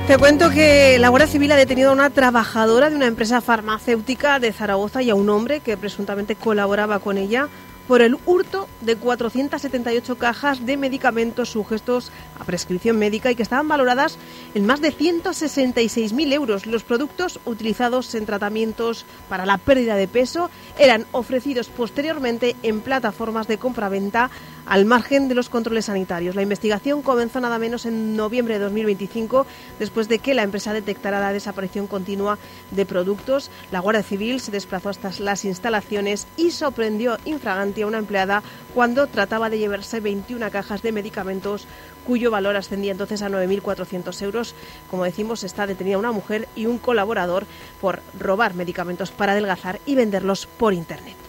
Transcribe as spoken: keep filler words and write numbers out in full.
Te cuento que la Guardia Civil ha detenido a una trabajadora de una empresa farmacéutica de Zaragoza y a un hombre que presuntamente colaboraba con ella por el hurto de cuatrocientas setenta y ocho cajas de medicamentos sujetos a prescripción médica y que estaban valoradas en más de ciento sesenta y seis mil euros. Los productos utilizados en tratamientos para la pérdida de peso eran ofrecidos posteriormente en plataformas de compraventa al margen de los controles sanitarios. La investigación comenzó nada menos en noviembre de dos mil veinticinco, después de que la empresa detectara la desaparición continua de productos. La Guardia Civil se desplazó hasta las instalaciones y sorprendió infraganti a una empleada cuando trataba de llevarse veintiuna cajas de medicamentos cuyo valor ascendía entonces a nueve mil cuatrocientos euros. Como decimos, está detenida una mujer y un colaborador por robar medicamentos para adelgazar y venderlos por internet.